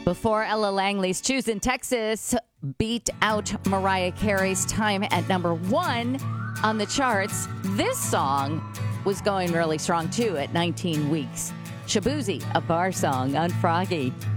Before Ella Langley's Choosing Texas beat out Mariah Carey's time at number 1 on the charts, this song was going really strong, too, at 19 weeks. Shaboozey, a bar song on Froggy.